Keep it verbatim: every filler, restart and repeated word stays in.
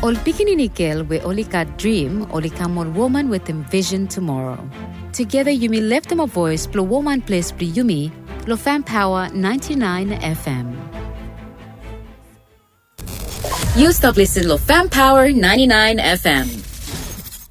Ol pikinini girl we olika dream, olika more woman with him vision tomorrow. Together Yumi left him a voice, plo woman place pri Yumi, lo Fan Power ninety-nine F M. You stop listening to Fan Power ninety-nine F M.